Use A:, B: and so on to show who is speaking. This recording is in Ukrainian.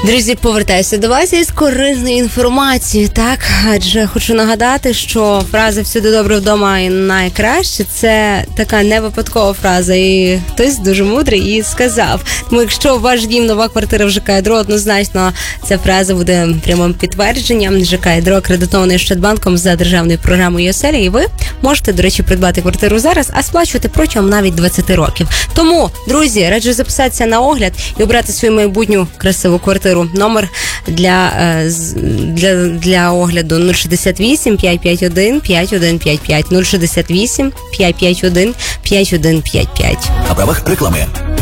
A: Друзі, повертаюся до вас із корисною інформацією, так? Адже хочу нагадати, що фраза «всюди добре, вдома і найкраще» – це така не випадкова фраза, і хтось дуже мудрий її сказав. Тому якщо ваш дім, нова квартира в ЖК «Ядро», однозначно ця фраза буде прямим підтвердженням. ЖК «Ядро» акредитований Ощадбанком за державною програмою «Оселя», і ви можете, до речі, придбати квартиру зараз, а сплачувати протягом навіть 20 років. Тому, друзі, раджу записатися на огляд і обрати свою майбутню красиву квартиру. Номер для огляду 068 551 5155 068 551 5155.
B: На правах реклами.